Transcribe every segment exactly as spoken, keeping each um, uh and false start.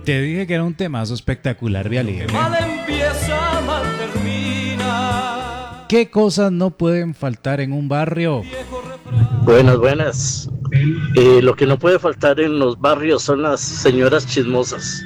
Te dije que era un temazo espectacular, Vialí. Mal empieza, mal termina. ¿Qué cosas no pueden faltar en un barrio? Buenas, buenas. Eh, lo que no puede faltar en los barrios son las señoras chismosas.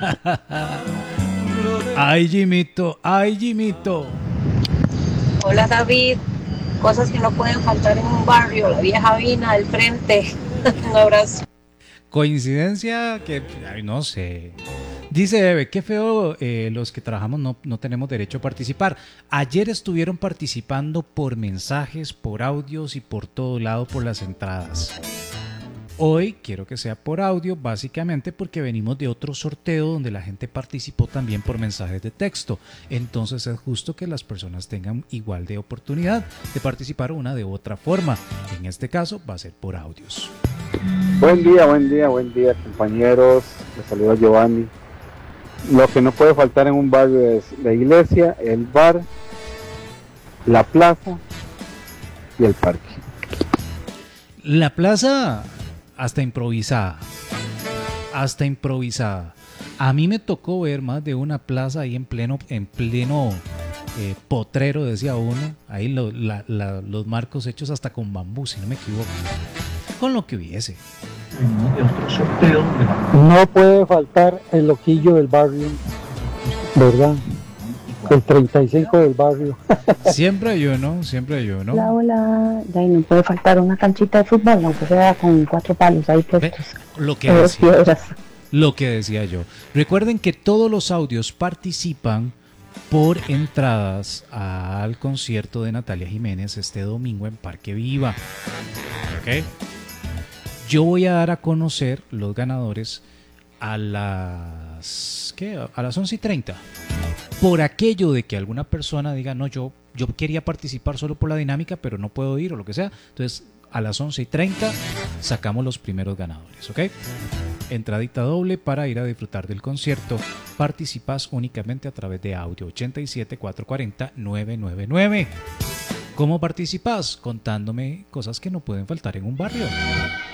Ay, Jimito, ay, Jimito. Hola David, cosas que no pueden faltar en un barrio, la vieja vina del frente. Un abrazo. Coincidencia que, ay, no sé. Dice Eve, qué feo, eh, los que trabajamos no, no tenemos derecho a participar. Ayer estuvieron participando por mensajes, por audios y por todo lado por las entradas. Hoy quiero que sea por audio, básicamente porque venimos de otro sorteo donde la gente participó también por mensajes de texto. Entonces es justo que las personas tengan igual de oportunidad de participar una de otra forma. En este caso va a ser por audios. Buen día, buen día, buen día, compañeros. Les saluda Giovanni. Lo que no puede faltar en un barrio es la iglesia, el bar, la plaza y el parque. La plaza hasta improvisada, hasta improvisada. A mí me tocó ver más de una plaza ahí en pleno, en pleno eh, potrero, decía uno. Ahí lo, la, la, los marcos hechos hasta con bambú, si no me equivoco. Con lo que hubiese. No puede faltar el loquillo del barrio, ¿verdad? El treinta y cinco del barrio. Siempre hay uno, siempre hay uno. Hola, hola. Ya no puede faltar una canchita de fútbol, aunque sea con cuatro palos ahí puestos. Lo que decía, lo que decía yo. Recuerden que todos los audios participan por entradas al concierto de Natalia Jiménez este domingo en Parque Viva. ¿Ok? Yo voy a dar a conocer los ganadores a las ¿qué? A las once y treinta. Por aquello de que alguna persona diga, no, yo, yo quería participar solo por la dinámica, pero no puedo ir o lo que sea. Entonces, a las once y treinta sacamos los primeros ganadores, ¿ok? Entradita doble para ir a disfrutar del concierto. Participas únicamente a través de audio ochenta y siete, cuatrocientos cuarenta, novecientos noventa y nueve. ¿Cómo participas? Contándome cosas que no pueden faltar en un barrio.